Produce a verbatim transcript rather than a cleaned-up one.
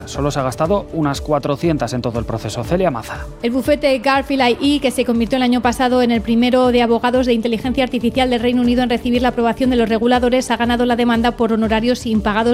Solo se ha gastado unas cuatrocientas en todo el proceso. Celia Maza. El bufete Garfield I E, que se convirtió el año pasado en el primero de abogados de inteligencia artificial del Reino Unido en recibir la aprobación de los reguladores, ha ganado la demanda por honorarios impagados